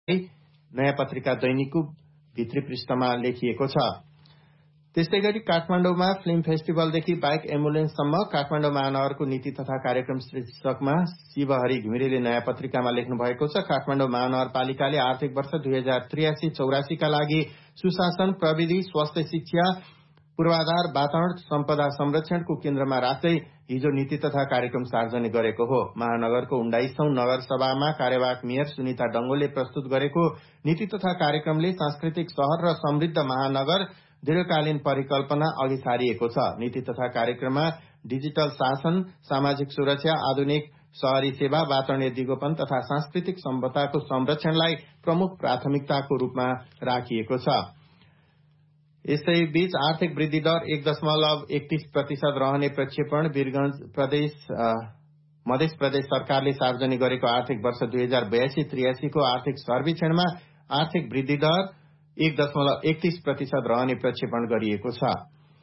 नयाँ पत्रिका दैनिकको भित्री पृष्ठमा लेखिएको छ। त्यस्तै गरी काठमाडौँमा फिल्म फेस्टिभलदेखि बाइक एम्बुलेन्ससम्म काठमाडौँ महानगरको नीति तथा कार्यक्रम शीर्षकमा शिवहरि घिमिरेले नयाँ पत्रिकामा लेख्नु भएको छ। काठमाडौँ महानगरपालिकाले आर्थिक वर्ष 2083-84 का लागि सुशासन, प्रविधि, स्वास्थ्य, शिक्षा, पूर्वाधार, वातावरण, सम्पदा संरक्षणको केन्द्रमा राख्दै हिजो नीति तथा कार्यक्रम सार्वजनिक गरेको हो। महानगरको 19औं नगरसभामा कार्यवाहक मेयर सुनिता डंगोलले प्रस्तुत गरेको नीति तथा कार्यक्रमले सांस्कृतिक शहर र समृद्ध महानगर दीर्घकालीन परिकल्पना अघि सारिएको छ। नीति तथा कार्यक्रममा डिजिटल शासन, सामाजिक सुरक्षा, आधुनिक शहरी सेवा, वातावरणीय दिगोपन तथा सांस्कृतिक सम्पदाको संरक्षणलाई प्रमुख प्राथमिकताको रूपमा राखिएको छ। यसैबीच आर्थिक वृद्धि दर 1.31% रहने प्रक्षेपण वीरगंज मध्य प्रदेश सरकारले सार्वजनिक गरेको आर्थिक वर्ष 2082-83 को आर्थिक सर्वेक्षणमा आर्थिक वृद्धि दर 1.31% रहने प्रक्षेपण गरिएको छ।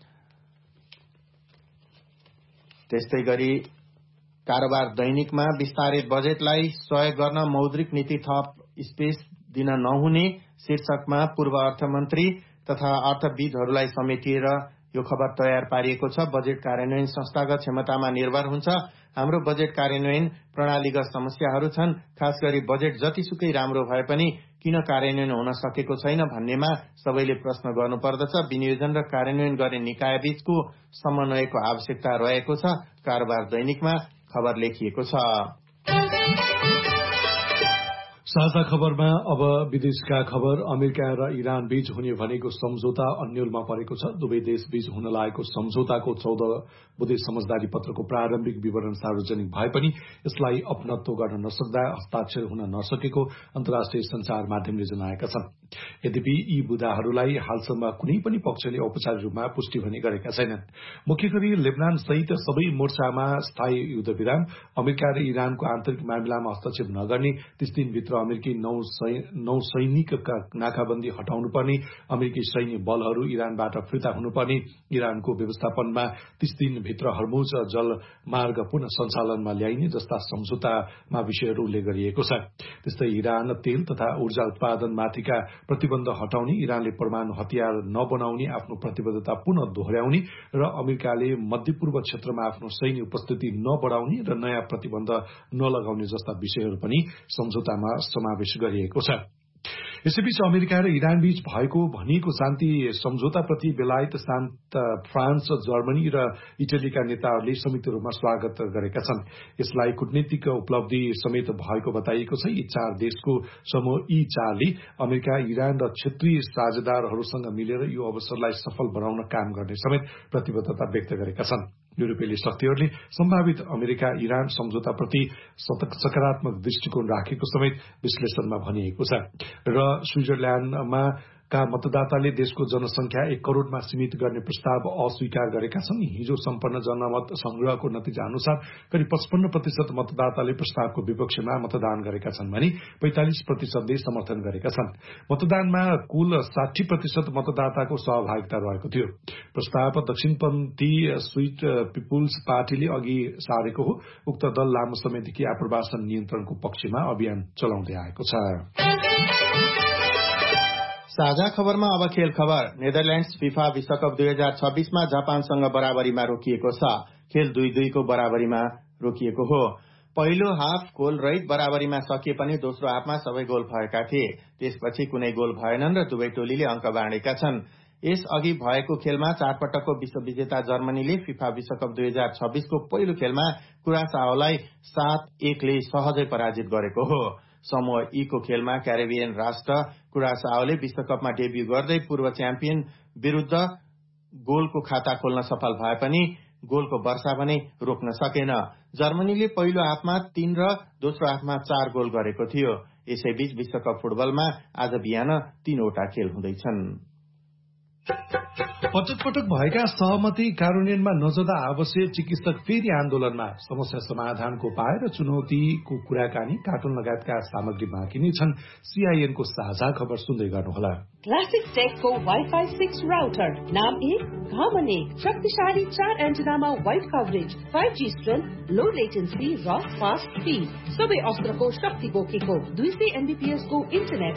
त्यस्तै गरी कारोबार दैनिकमा विस्तारित बजेटलाई सहयोग गर्न मौद्रिक नीति थप स्पेस दिन नहुने शीर्षकमा पूर्व अर्थमन्त्री तथा अर्थविदहरूलाई समेटिएर यो खबर तयार पारिएको छ। बजेट कार्यान्वयन संस्थागत क्षमतामा निर्भर हुन्छ। हाम्रो बजेट कार्यान्वयन प्रणालीगत समस्याहरू छन्। खास गरी बजेट जतिसुकै राम्रो भए पनि किन कार्यान्वयन हुन सकेको छैन भन्नेमा सबैले प्रश्न गर्नुपर्दछ। विनियोजन र कार्यान्वयन गर्ने निकायबीचको समन्वयको आवश्यकता रहेको छ। कारोबार दैनिकमा खबर लेखिएको छ। साझा खबरमा अब विदेशका खबर। अमेरिका र इरान बीच हुने भनेको सम्झौता अन्यलमा परेको छ। दुवै देश बीच हुन लागेको सम्झौताको 14 बुँदे समझदारी पत्रको प्रारम्भिक विवरण सार्वजनिक भए पनि यसलाई अपनत्व गर्न नसक्दा हस्ताक्षर हुन नसकेको अन्तर्राष्ट्रिय संचार माध्यमले जनाएका छन्। यद्यपि यी बुँदाहरूलाई हालसम्म कुनै पनि पक्षले औपचारिक रूपमा पुष्टि भने गरेका छैनन्। मुख्य गरी लेबनान सहित सबै मोर्चामा स्थायी युद्धविराम, अमेरिका र इरानको आन्तरिक मामिलामा हस्तक्षेप नगर्ने, 30 दिनभित्र अमेरिकी नौसैनिकका नाकाबन्दी हटाउनुपर्ने, अमेरिकी सैन्य बलहरू इरानबाट फिर्ता हुनुपर्ने, इरानको व्यवस्थापनमा 30 दिनभित्र हर्मुज जलमार्ग पुनः सञ्चालनमा ल्याइने जस्ता सम्झौतामा विषयहरू उल्लेख गरिएको छ। त्यस्तै इरान तेल तथा ऊर्जा उत्पादनमाथिका प्रतिबन्ध हटाउने, इरानले परमाणु हतियार नबनाउने आफ्नो प्रतिबद्धता पुनः दोहोर्याउने र अमेरिकाले मध्यपूर्व क्षेत्रमा आफ्नो सैन्य उपस्थिति नबढाउने र नयाँ प्रतिबन्ध नलगाउने जस्ता विषयहरू पनि सम्झौतामा समावेश गरिएको छ। यसैबीच अमेरिका र इरान बीच भएको भनिएको शान्ति सम्झौताप्रति बेलायत, फ्रान्स, जर्मनी र इटलीका नेताहरूले संयुक्त रूपमा स्वागत गरेका छन्। यसलाई कूटनीतिक उपलब्धि समेत भएको बताइएको छ। यी 4 देशको समूह यी 4ले अमेरिका, इरान र क्षेत्रीय साझेदारहरूसँग मिलेर यो अवसरलाई सफल बनाउन काम गर्ने समेत प्रतिबद्धता व्यक्त गरेका छन्। युरोपेली शक्तिहरूले सम्भावित अमेरिका इरान सम्झौताप्रति सकारात्मक दृष्टिकोण राखेको समेत विश्लेषणमा भनिएको छ। र स्विजरल्याण्डमा का मतदाताले देशको जनसंख्या 1 करोड़मा सीमित गर्ने प्रस्ताव अस्वीकार गरेका छन्। हिजो सम्पन्न जनमत संग्रहको नतिजा अनुसार करिब 55% मतदाताले प्रस्तावको विपक्षमा मतदान गरेका छन् भने 45%ले समर्थन गरेका छन्। मतदानमा कुल 60% मतदाताको सहभागिता रहेको थियो। प्रस्ताव दक्षिणपन्थी स्वीट पिपुल्स पार्टीले अघि सारेको हो। उक्त दल लामो समयदेखि आप्रवासन नियन्त्रणको पक्षमा अभियान चलाउँदै आएको छ। साझा खबरमा अब खेल खबर। नेदरल्याण्ड्स फिफा विश्वकप 2026 मा जापानसँग बराबरीमा रोकिएको छ। खेल 2-2 को बराबरीमा रोकिएको हो। पहिलो हाफ गोल रहित बराबरीमा सकिए पनि दोस्रो हाफमा सबै गोल भएका थिए। त्यसपछि कुनै गोल भएनन् र दुवै टोलीले अंक बाँडेका छन्। यस अघि भएको खेलमा 4 पटकको विश्व विजेता जर्मनीले फिफा विश्वकप 2026 को पहिलो खेलमा कुरासाओलाई 7-1 ले सहजै पराजित गरेको हो। समूह ई को खेलमा क्यारेबियन राष्ट्र कुरासाओले विश्वकपमा डेब्यू गर्दै पूर्व च्याम्पियन विरूद्ध गोलको खाता खोल्न सफल भए पनि गोलको वर्षा भने रोक्न सकेन। जर्मनीले पहिलो हाफमा 3 र दोस्रो हाफमा 4 गोल गरेको थियो। यसैबीच विश्वकप फुटबलमा आज बिहान 3 वटा खेल हुँदैछन्। पटक पटक भएका सहमति कार्यान्वयनमा नजाँदा आवश्यक चिकित्सक फेरि आन्दोलनमा। समस्या समाधानको उपाय र चुनौतीको कुराकानी, कार्टुन लगायतका सामग्री बाँकी नै छन्। सीआईएन को साझा खबर सुन्दै गर्नुहोला। क्लासिक टेकको वाइफाई 6 राउटर, नाम 1, घामन 1, शक्तिशाली 4 एन्टेनामा वाइड कभरेज, 5G स्ट्रेन्थ, लो लेटेन्सी र फास्ट स्पिड, सबै अस्त्रको शक्ति बोकेको 200 Mbps को इन्टरनेट